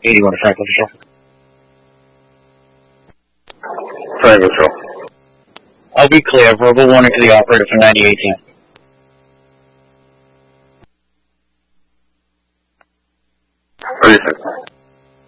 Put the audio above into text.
81 to Franklin Patrol. Franklin Patrol. I'll be clear. Verbal warning to the operator for 9018. What do you think?